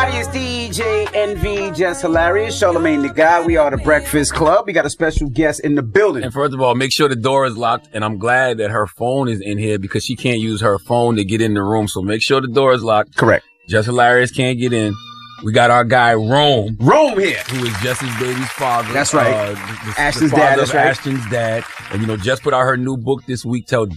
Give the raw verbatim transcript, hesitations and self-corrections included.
It's D J Envy, Just Hilarious, Charlamagne the God. We are the Breakfast Club. We got a special guest in the building. And first of all, make sure the door is locked. And I'm glad that her phone is in here because she can't use her phone to get in the room. So make sure the door is locked. Correct. Just Hilarious can't get in. We got our guy Rome. Rome here. Who is Jess's baby's father. That's right. Uh, the, Ashton's the father dad. That's of right. Ashton's dad. And, you know, Jess put out her new book this week, Tell